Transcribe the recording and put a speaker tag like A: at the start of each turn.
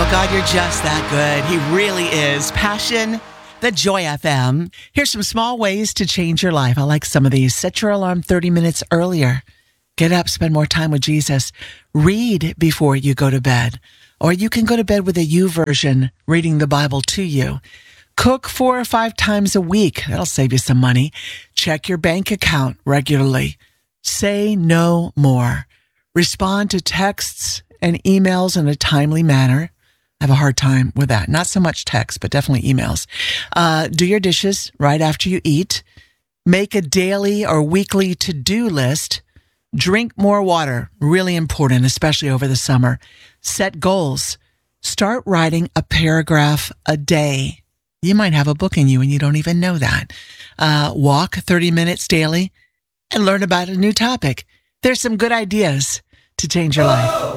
A: God, you're just that good. He really is. Passion, the Joy FM. Here's some small ways to change your life. I like some of these. Set your alarm 30 minutes earlier. Get up, spend more time with Jesus. Read before you go to bed. Or you can go to bed with a YouVersion, reading the Bible to you. Cook 4 or 5 times a week. That'll save you some money. Check your bank account regularly. Say no more. Respond to texts and emails in a timely manner. I have a hard time with that. Not so much text, but definitely emails. Do your dishes right after you eat. Make a daily or weekly to-do list. Drink more water. Really important, especially over the summer. Set goals. Start writing a paragraph a day. You might have a book in you and you don't even know that. Walk 30 minutes daily and learn about a new topic. There's some good ideas to change your life.